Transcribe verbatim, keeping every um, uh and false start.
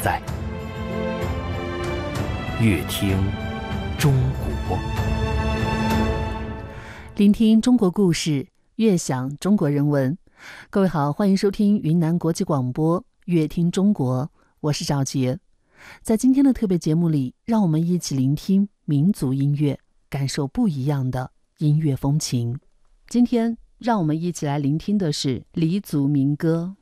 在。乐听中国， 聆听中国故事，悦享中国人文。各位好，欢迎收听云南国际广播乐听中国，我是赵杰。在今天的特别节目里，让我们一起聆听民族音乐，感受不一样的音乐风情。今天让我们一起来聆听的是黎族民歌。